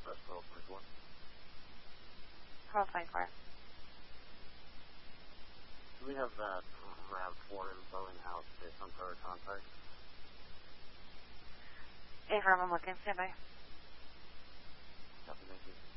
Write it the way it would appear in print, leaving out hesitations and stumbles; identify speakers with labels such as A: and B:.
A: Press 1224.
B: Hold 24.
A: Do we have that RAV4 info in-house based on prior contact?
B: Affirm, I'm looking. Stand by.
A: Copy, thank you.